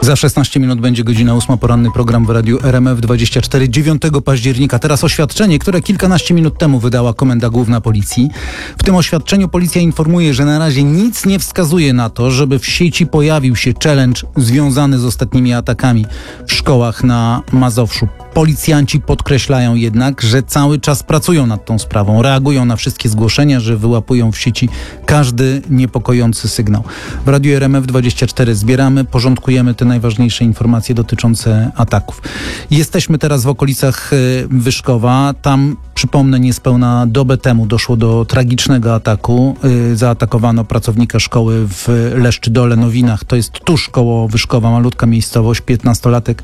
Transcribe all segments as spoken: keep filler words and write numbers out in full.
Za szesnaście minut będzie godzina ósma, poranny program w Radiu R M F dwadzieścia cztery, dziewiątego października. Teraz oświadczenie, które kilkanaście minut temu wydała Komenda Główna Policji. W tym oświadczeniu policja informuje, że na razie nic nie wskazuje na to, żeby w sieci pojawił się challenge związany z ostatnimi atakami w szkołach na Mazowszu. Policjanci podkreślają jednak, że cały czas pracują nad tą sprawą, reagują na wszystkie zgłoszenia, że wyłapują w sieci każdy niepokojący sygnał. W Radiu R M F dwadzieścia cztery zbieramy, porządkujemy te najważniejsze informacje dotyczące ataków. Jesteśmy teraz w okolicach Wyszkowa. Tam, przypomnę, niespełna dobę temu doszło do tragicznego ataku. Zaatakowano pracownika szkoły w Leszczydole, Nowinach. To jest tuż koło Wyszkowa, malutka miejscowość, piętnastolatek.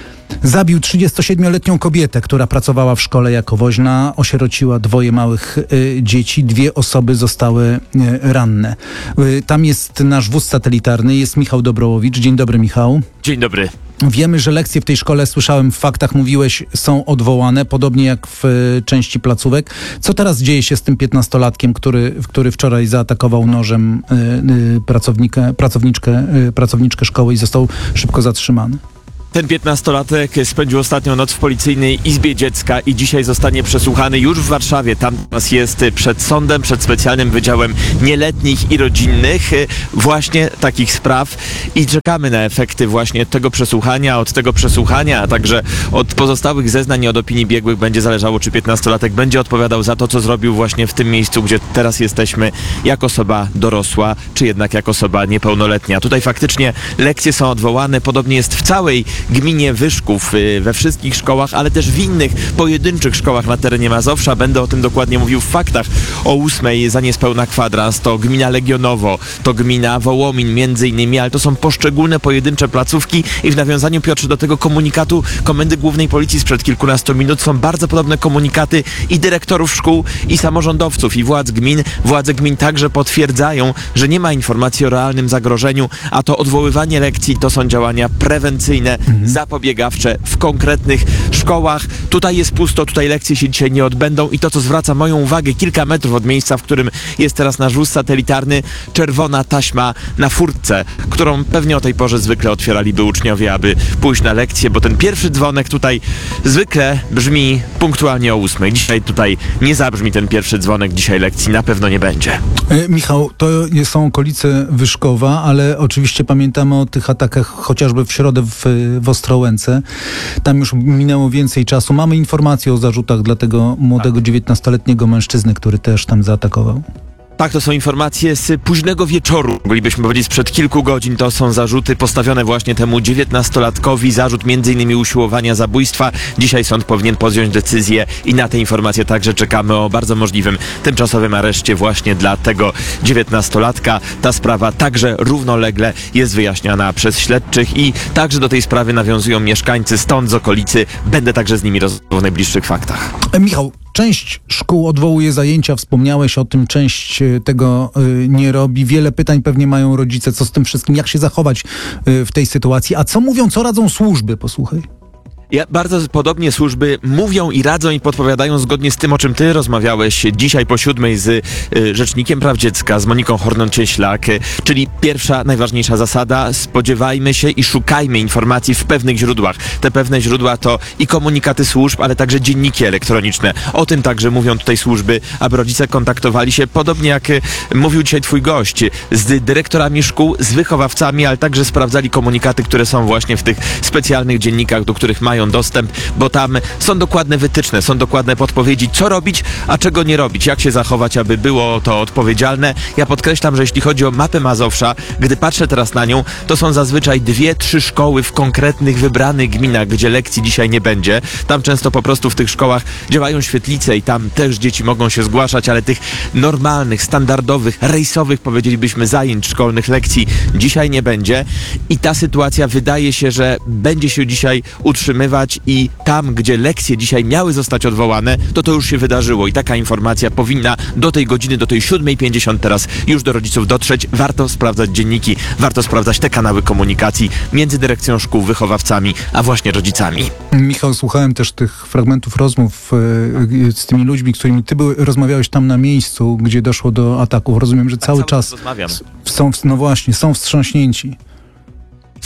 Zabił trzydziestosiedmioletnią kobietę, która pracowała w szkole jako woźna. Osierociła dwoje małych y, dzieci. Dwie osoby zostały y, ranne. Y, tam jest nasz wóz satelitarny, jest Michał Dobrołowicz. Dzień dobry, Michał. Dzień dobry. Wiemy, że lekcje w tej szkole, słyszałem w faktach, mówiłeś, są odwołane, podobnie jak w y, części placówek. Co teraz dzieje się z tym piętnastolatkiem, który, który wczoraj zaatakował nożem y, y, pracownikę, pracowniczkę, y, pracowniczkę szkoły i został szybko zatrzymany? Ten piętnastolatek spędził ostatnią noc w policyjnej izbie dziecka i dzisiaj zostanie przesłuchany już w Warszawie. Tam teraz jest przed sądem, przed specjalnym wydziałem nieletnich i rodzinnych właśnie takich spraw i czekamy na efekty właśnie tego przesłuchania. Od tego przesłuchania, a także od pozostałych zeznań i od opinii biegłych będzie zależało, czy piętnastolatek będzie odpowiadał za to, co zrobił właśnie w tym miejscu, gdzie teraz jesteśmy, jak osoba dorosła, czy jednak jak osoba niepełnoletnia. Tutaj faktycznie lekcje są odwołane, podobnie jest w całej gminie Wyszków, we wszystkich szkołach, ale też w innych pojedynczych szkołach na terenie Mazowsza. Będę o tym dokładnie mówił w faktach. O ósmej za niespełna kwadrans to gmina Legionowo, to gmina Wołomin między innymi, ale to są poszczególne pojedyncze placówki i w nawiązaniu, Piotrze, do tego komunikatu Komendy Głównej Policji sprzed kilkunastu minut są bardzo podobne komunikaty i dyrektorów szkół, i samorządowców, i władz gmin. Władze gmin także potwierdzają, że nie ma informacji o realnym zagrożeniu, a to odwoływanie lekcji to są działania prewencyjne, zapobiegawcze w konkretnych szkołach. Tutaj jest pusto, tutaj lekcje się dzisiaj nie odbędą i to, co zwraca moją uwagę kilka metrów od miejsca, w którym jest teraz nasz wóz satelitarny, czerwona taśma na furtce, którą pewnie o tej porze zwykle otwieraliby uczniowie, aby pójść na lekcję, bo ten pierwszy dzwonek tutaj zwykle brzmi punktualnie o ósmej. Dzisiaj tutaj nie zabrzmi ten pierwszy dzwonek, dzisiaj lekcji na pewno nie będzie. E, Michał, to są okolice Wyszkowa, ale oczywiście pamiętamy o tych atakach chociażby w środę w w Ostrołęce. Tam już minęło więcej czasu. Mamy informacje o zarzutach dla tego młodego dziewiętnastoletniego mężczyzny, który też tam zaatakował. Tak, to są informacje z późnego wieczoru, moglibyśmy powiedzieć sprzed kilku godzin. To są zarzuty postawione właśnie temu dziewiętnastolatkowi, zarzut między innymi usiłowania zabójstwa. Dzisiaj sąd powinien podjąć decyzję i na te informacje także czekamy o bardzo możliwym tymczasowym areszcie właśnie dla tego dziewiętnastolatka. Ta sprawa także równolegle jest wyjaśniana przez śledczych i także do tej sprawy nawiązują mieszkańcy stąd z okolicy. Będę także z nimi rozmawiał w najbliższych faktach. E, Michał, część szkół odwołuje zajęcia, wspomniałeś o tym, część tego y, nie robi. Wiele pytań pewnie mają rodzice, co z tym wszystkim, jak się zachować y, w tej sytuacji. A co mówią, co radzą służby? Posłuchaj. Ja, bardzo podobnie służby mówią i radzą i podpowiadają zgodnie z tym, o czym ty rozmawiałeś dzisiaj po siódmej z y, Rzecznikiem Praw Dziecka, z Moniką Horną-Cieślak, y, czyli pierwsza, najważniejsza zasada, spodziewajmy się i szukajmy informacji w pewnych źródłach. Te pewne źródła to i komunikaty służb, ale także dzienniki elektroniczne. O tym także mówią tutaj służby, aby rodzice kontaktowali się, podobnie jak y, mówił dzisiaj twój gość, z dyrektorami szkół, z wychowawcami, ale także sprawdzali komunikaty, które są właśnie w tych specjalnych dziennikach, do których mają dostęp, bo tam są dokładne wytyczne, są dokładne podpowiedzi, co robić, a czego nie robić, jak się zachować, aby było to odpowiedzialne. Ja podkreślam, że jeśli chodzi o mapę Mazowsza, gdy patrzę teraz na nią, to są zazwyczaj dwie, trzy szkoły w konkretnych, wybranych gminach, gdzie lekcji dzisiaj nie będzie. Tam często po prostu w tych szkołach działają świetlice i tam też dzieci mogą się zgłaszać, ale tych normalnych, standardowych, rejsowych, powiedzielibyśmy, zajęć szkolnych, lekcji dzisiaj nie będzie i ta sytuacja wydaje się, że będzie się dzisiaj utrzymywać i tam, gdzie lekcje dzisiaj miały zostać odwołane, to to już się wydarzyło i taka informacja powinna do tej godziny, do tej siódmej pięćdziesiąt teraz już do rodziców dotrzeć. Warto sprawdzać dzienniki, warto sprawdzać te kanały komunikacji między dyrekcją szkół, wychowawcami, a właśnie rodzicami. Michał, słuchałem też tych fragmentów rozmów e, z tymi ludźmi, z którymi ty były, rozmawiałeś tam na miejscu, gdzie doszło do ataków. Rozumiem, że tak, cały cały czas rozmawiam. są, no właśnie, są wstrząśnięci.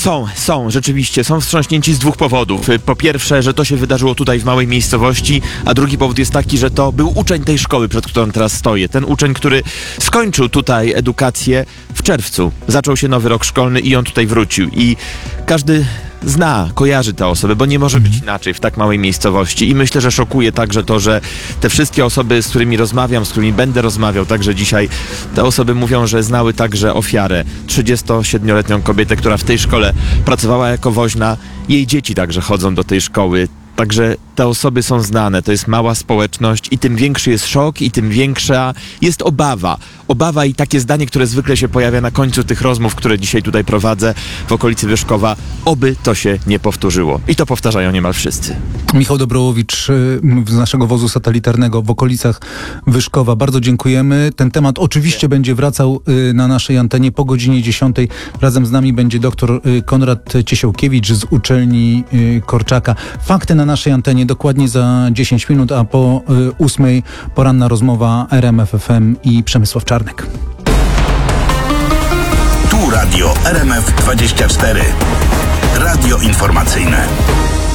Są, są, rzeczywiście, są wstrząśnięci z dwóch powodów. Po pierwsze, że to się wydarzyło tutaj w małej miejscowości, a drugi powód jest taki, że to był uczeń tej szkoły, przed którą teraz stoję. Ten uczeń, który skończył tutaj edukację w czerwcu. Zaczął się nowy rok szkolny i on tutaj wrócił. I każdy zna, kojarzy tę osobę, bo nie może być inaczej w tak małej miejscowości. I myślę, że szokuje także to, że te wszystkie osoby, z którymi rozmawiam, z którymi będę rozmawiał także dzisiaj, te osoby mówią, że znały także ofiarę, trzydziestosiedmioletnią kobietę, która w tej szkole pracowała jako woźna. Jej dzieci także chodzą do tej szkoły. Także te osoby są znane, to jest mała społeczność i tym większy jest szok i tym większa jest obawa. Obawa i takie zdanie, które zwykle się pojawia na końcu tych rozmów, które dzisiaj tutaj prowadzę w okolicy Wyszkowa, oby to się nie powtórzyło. I to powtarzają niemal wszyscy. Michał Dobrołowicz y, z naszego wozu satelitarnego w okolicach Wyszkowa. Bardzo dziękujemy. Ten temat oczywiście będzie wracał y, na naszej antenie po godzinie dziesiątej. Razem z nami będzie doktor y, Konrad Ciesiałkiewicz z uczelni y, Korczaka. Fakty na naszej antenie dokładnie za dziesięć minut, a po y, ósmej poranna rozmowa R M F F M i Przemysław Czarnek. Tu radio R M F dwadzieścia cztery. Radio informacyjne.